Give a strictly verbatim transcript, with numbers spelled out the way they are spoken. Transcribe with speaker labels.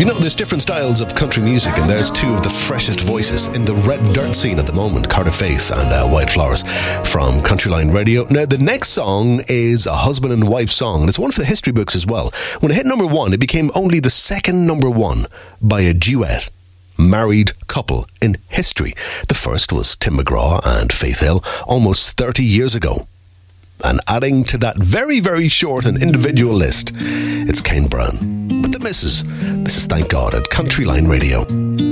Speaker 1: You know, there's different styles of country music, and there's two of the freshest voices in the red dirt scene at the moment, Carter Faith and uh, White Flowers from Countryline Radio. Now, the next song is a husband and wife song, and it's one for the history books as well. When it hit number one, it became only the second number one by a duet married couple in history. The first was Tim McGraw and Faith Hill almost thirty years ago. And adding to that very, very short and individual list, it's Kane Brown with the Missus This is Thank God at Countryline Radio.